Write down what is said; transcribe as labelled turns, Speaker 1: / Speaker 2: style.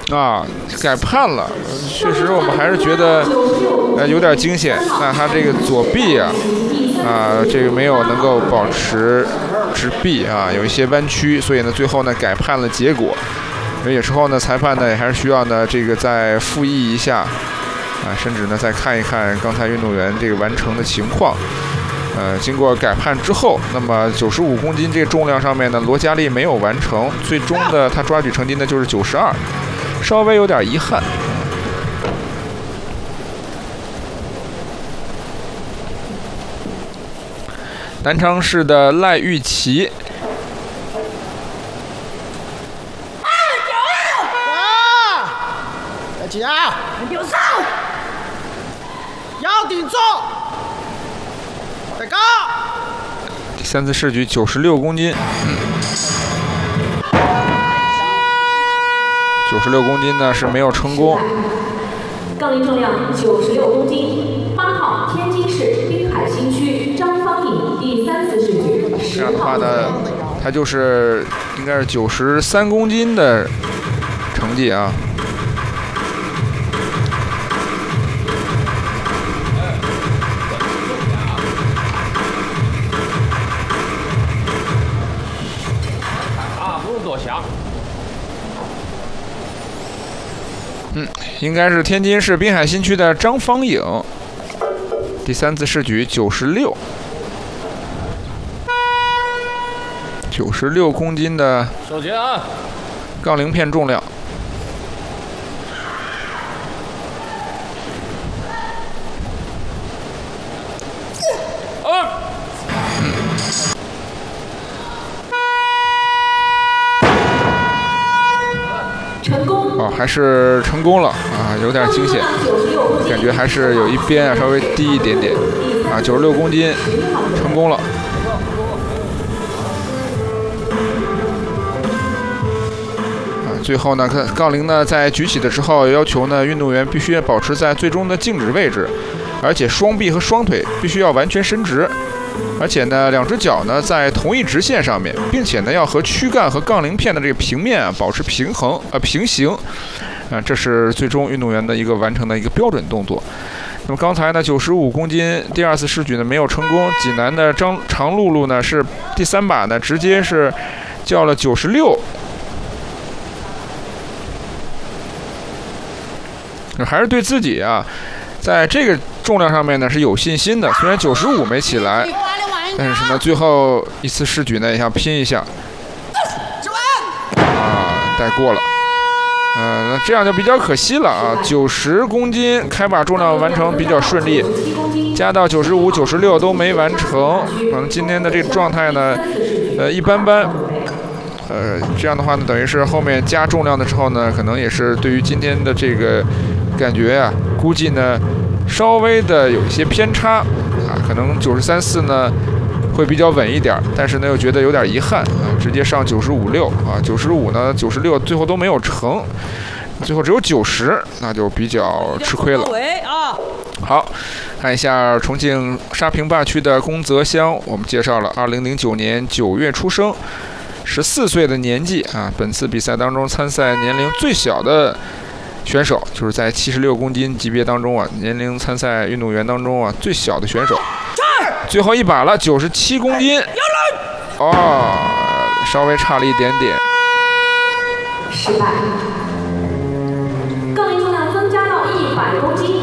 Speaker 1: 啊，改判了，确实我们还是觉得有点惊险。那他这个左臂啊，这个没有能够保持直臂啊，有一些弯曲，所以呢最后呢改判了结果。有时候呢裁判呢也还是需要呢这个再复议一下啊，甚至呢再看一看刚才运动员这个完成的情况。经过改判之后，那么95公斤这个重量上面呢，罗嘉丽没有完成，最终的他抓举成绩呢就是92，稍微有点遗憾。南昌市的赖玉琪，
Speaker 2: 再起啊！
Speaker 3: 有上，
Speaker 2: 腰顶坐，再高。
Speaker 1: 第3次试举96公斤，96公斤呢是没有成功。
Speaker 4: 杠铃重量96公斤，8号天津市滨海新区张方颖第3次试举。
Speaker 1: 这样的话呢，他就是应该是93公斤的成绩啊。应该是天津市滨海新区的张方颖，第3次试举96公斤的杠铃片重量。还是成功了啊，有点惊险，感觉还是有一边稍微低一点点啊，96公斤成功了。最后呢，杠铃呢在举起的时候，要求呢运动员必须要保持在最终的静止位置，而且双臂和双腿必须要完全伸直。而且呢，两只脚呢在同一直线上面，并且呢要和躯干和杠铃片的这个平面保持平行，这是最终运动员的一个完成的一个标准动作。那么刚才呢95公斤第2次试举呢没有成功，济南的常露露呢是第3把呢直接是叫了96，还是对自己啊在这个重量上面呢是有信心的，虽然95没起来。但是呢，最后一次试举呢，也想拼一下，带过了，那这样就比较可惜了啊。90公斤开把重量完成比较顺利，加到95、96都没完成，今天的这个状态呢，一般般，这样的话呢，等于是后面加重量的时候呢，可能也是对于今天的这个感觉啊，估计呢稍微的有一些偏差啊，可能93、4呢。会比较稳一点，但是呢又觉得有点遗憾啊，直接上95.6啊，95呢96最后都没有成，最后只有90，那就比较吃亏了。好，看一下重庆沙坪坝区的龚泽湘，我们介绍了2009年9月出生，14岁的年纪啊，本次比赛当中参赛年龄最小的选手，就是在76公斤级别当中啊，年龄参赛运动员当中啊最小的选手。最后一把了，97公斤，稍微差了一点点。
Speaker 4: 失败。